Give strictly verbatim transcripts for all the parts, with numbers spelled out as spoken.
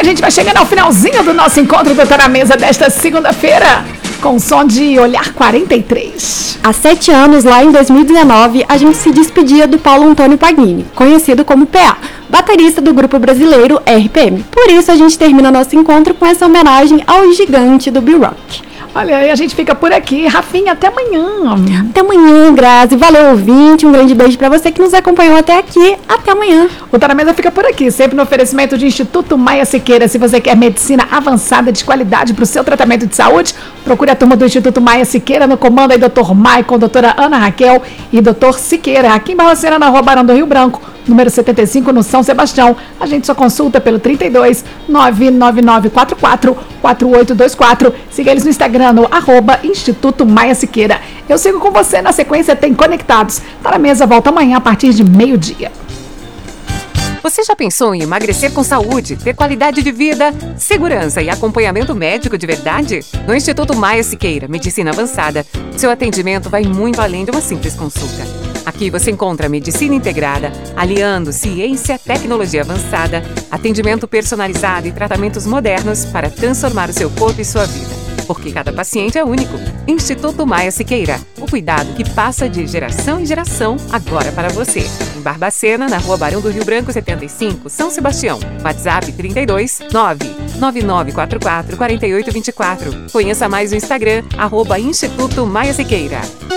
a gente vai chegando ao finalzinho do nosso encontro do Tá na Mesa desta segunda-feira, com o som de Olhar quarenta e três. Há sete anos, lá em dois mil e dezenove, a gente se despedia do Paulo Antônio Pagnini, conhecido como P A, baterista do grupo brasileiro R P M. Por isso, a gente termina nosso encontro com essa homenagem ao gigante do B-Rock. Olha aí, a gente fica por aqui. Rafinha, até amanhã. Até amanhã, Grazi. Valeu, ouvinte. Um grande beijo pra você que nos acompanhou até aqui. Até amanhã. O Tá na Mesa fica por aqui, sempre no oferecimento de Instituto Maia Siqueira. Se você quer medicina avançada de qualidade para o seu tratamento de saúde, procure a turma do Instituto Maia Siqueira. No comando aí, doutor Maicon, doutora Ana Raquel e doutor Siqueira. Aqui em Barbacena, na Rua Barão do Rio Branco, número setenta e cinco, no São Sebastião. A gente só consulta pelo trinta e dois, nove nove nove quatro quatro, quatro oito dois quatro. Siga eles no Instagram, no arroba Instituto Maia Siqueira. Eu sigo com você, na sequência tem Conectados. Tá na Mesa, volta amanhã a partir de meio-dia. Você já pensou em emagrecer com saúde, ter qualidade de vida, segurança e acompanhamento médico de verdade? No Instituto Maia Siqueira, Medicina Avançada, seu atendimento vai muito além de uma simples consulta. Aqui você encontra medicina integrada, aliando ciência, tecnologia avançada, atendimento personalizado e tratamentos modernos para transformar o seu corpo e sua vida. Porque cada paciente é único. Instituto Maia Siqueira, o cuidado que passa de geração em geração, agora para você. Em Barbacena, na Rua Barão do Rio Branco setenta e cinco, São Sebastião. WhatsApp trinta e dois, nove nove nove quatro quatro, quatro oito dois quatro. Conheça mais o Instagram, arroba Instituto Maia Siqueira.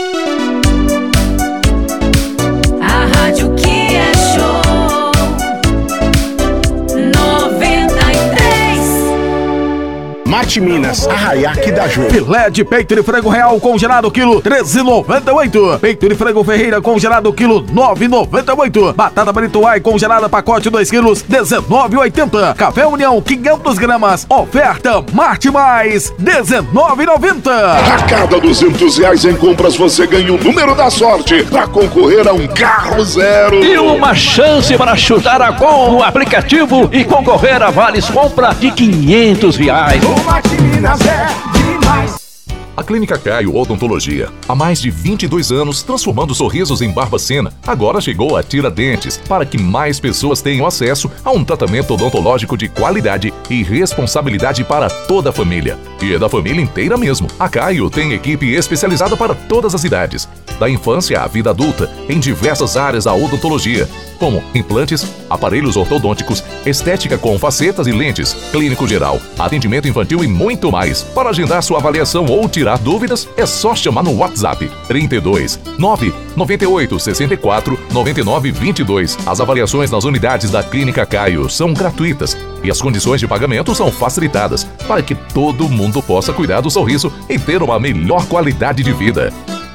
A rádio que é show noventa e três. Mate Minas, Arraiaque da Ju. Filé de peito de frango real congelado quilo treze e noventa e oito. Peito de frango Ferreira congelado quilo nove e noventa e oito. Batata Britoai congelada pacote dois quilos dezenove e oitenta. Café União quinhentas gramas. Oferta Marte Mais dezenove e noventa. A cada duzentos reais em compras você ganha o número da sorte para concorrer a um carro zero. E uma chance para chutar a gol no aplicativo e concorrer a vales compra de quinhentos reais. A Clínica Caio Odontologia, há mais de vinte e dois anos transformando sorrisos em Barbacena, agora chegou a Tiradentes para que mais pessoas tenham acesso a um tratamento odontológico de qualidade e responsabilidade para toda a família. E é da família inteira mesmo. A Caio tem equipe especializada para todas as idades, da infância à vida adulta, em diversas áreas da odontologia, como implantes, aparelhos ortodônticos, estética com facetas e lentes, clínico geral, atendimento infantil e muito mais. Para agendar sua avaliação ou tirar dúvidas, é só chamar no WhatsApp trinta e dois, nove nove oito, seis quatro, nove nove dois dois. As avaliações nas unidades da Clínica Caio são gratuitas e as condições de pagamento são facilitadas para que todo mundo possa cuidar do sorriso e ter uma melhor qualidade de vida.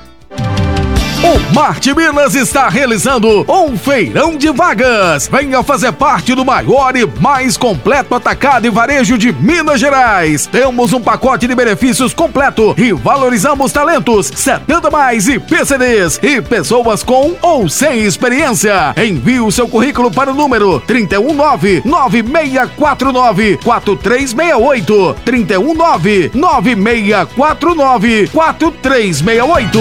O Marte Minas está realizando um feirão de vagas. Venha fazer parte do maior e mais completo atacado e varejo de Minas Gerais. Temos um pacote de benefícios completo e valorizamos talentos, setenta mais e P C Ds e pessoas com ou sem experiência. Envie o seu currículo para o número trinta e um, nove nove seis quatro nove, quatro três seis oito. trinta e um, nove nove seis quatro nove, quatro três seis oito.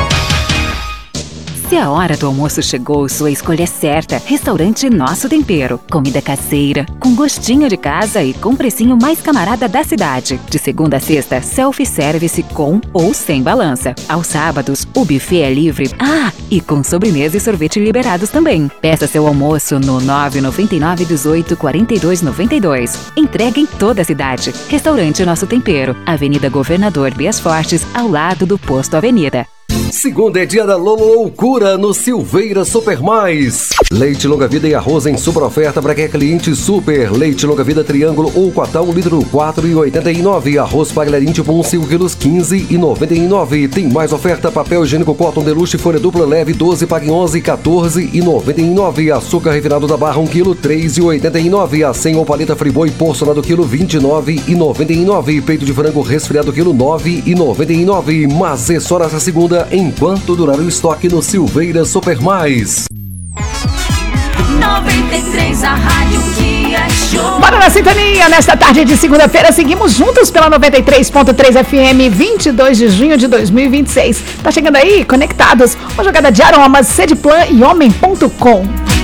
Se a hora do almoço chegou, sua escolha é certa. Restaurante Nosso Tempero. Comida caseira, com gostinho de casa e com precinho mais camarada da cidade. De segunda a sexta, self-service com ou sem balança. Aos sábados, o buffet é livre. Ah, e com sobremesa e sorvete liberados também. Peça seu almoço no nove nove nove, dezoito, quarenta e dois, noventa e dois. Entrega em toda a cidade. Restaurante Nosso Tempero. Avenida Governador Bias Fortes, ao lado do Posto Avenida. Segunda é dia da Lolo Loucura no Silveira Super Mais. Leite longa vida e arroz em super oferta para quem é cliente super. Leite longa vida Triângulo ou Quatão, litro quatro e oitenta e nove. Arroz Pagliarim tipo um, cinco quilos, quinze e noventa e nove. Tem mais oferta: papel higiênico Cotton Deluxe folha dupla leve, doze, pague onze, quatorze e noventa e nove. Açúcar refinado da barra um quilo, três e oitenta e nove. A cem ou paleta Friboi porcionado quilo, vinte e nove e noventa e nove. Peito de frango resfriado quilo, nove e noventa e nove. Mas é só nessa segunda enquanto durar o estoque no Silveira Super Mais. noventa e três, a rádio que é show. Bora na sintonia, nesta tarde de segunda-feira, seguimos juntos pela noventa e três ponto três F M, vinte e dois de junho de dois mil e vinte e seis. Tá chegando aí, Conectados, uma jogada de aromas, Cedplan e Homem ponto com.